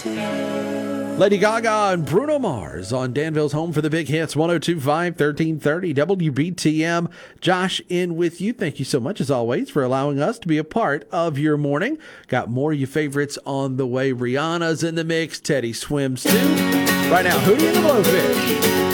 Lady Gaga and Bruno Mars on Danville's home for the big hits, 102.5, 1330 WBTM. Josh in with you. Thank you so much, as always, for allowing us to be a part of your morning. Got more of your favorites on the way. Rihanna's in the mix. Teddy Swims too. Right now, Hootie and the Blowfish.